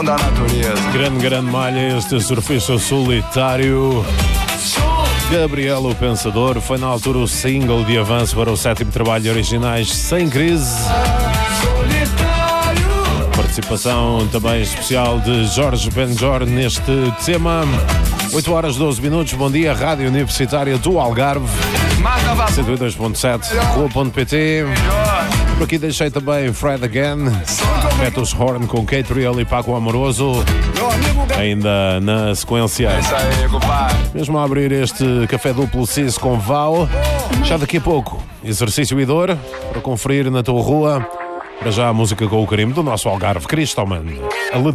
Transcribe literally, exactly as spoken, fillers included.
Da natureza. Grande, grande malha, este surfista solitário. Gabriel o Pensador foi na altura o single de avanço para o sétimo trabalho de originais Sem Crise. Participação também especial de Jorge Benjor neste tema. oito horas doze minutos, bom dia, Rádio Universitária do Algarve, cento e dois ponto sete, rua ponto pt. Por aqui deixei também Fred Again, Betos Horn com Kate Real e Paco Amoroso, ainda na sequência. Mesmo a abrir este café duplo Cis com Val, já daqui a pouco, exercício e dor, para conferir na tua rua. Para já a música com o carimbo do nosso Algarve, Cristoman.